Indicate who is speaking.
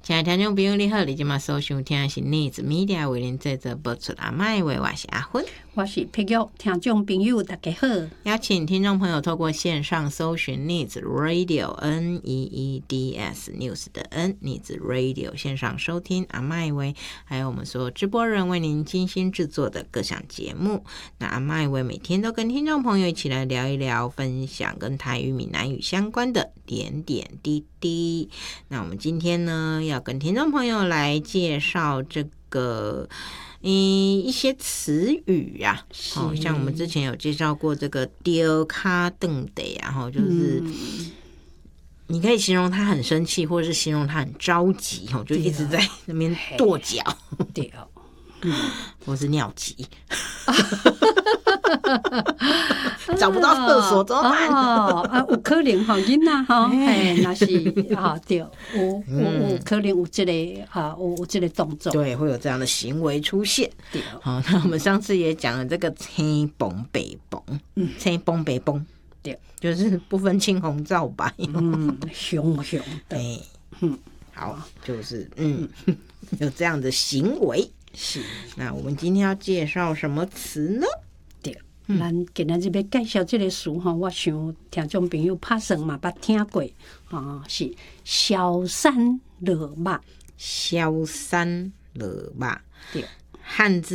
Speaker 1: 亲爱的听众朋友你好，你今麦所收听的是NIS Media 为您制作播出阿麦话，我是阿芬，
Speaker 2: 我是佩玉。听众朋友大家好，
Speaker 1: 邀请听众朋友透过线上搜寻 NIS Radio NEEDS News 的 NIS Radio 线上收听阿麦话，还有我们所有直播人为您精心制作的各项节目。那阿麦话每天都跟听众朋友一起来聊一聊，分享跟台语闽南语相关的点点滴滴。那我们今天呢，要跟听众朋友来介绍这个一些词语啊，像我们之前有介绍过这个丢卡瞪得啊，就是你可以形容他很生气，或者是形容他很着急，就一直在那边跺脚，
Speaker 2: 对，
Speaker 1: 或是尿急。找不到厕所怎么办？
Speaker 2: 有可能囡仔那是对，有可能有这个有这个动作，
Speaker 1: 对，会有这样的行为出现。
Speaker 2: 对，
Speaker 1: 好，那我们上次也讲了这个青崩北崩，青崩北崩，对，就是不分青红皂白，
Speaker 2: 熊
Speaker 1: 对，好，就是有这样的行为。
Speaker 2: 是，
Speaker 1: 那我们今天要介绍什么词呢？
Speaker 2: 咱今仔日要介绍这个词我想听众朋友拍算嘛捌听过是消山落肉。
Speaker 1: 消山落肉，
Speaker 2: 对，
Speaker 1: 汉字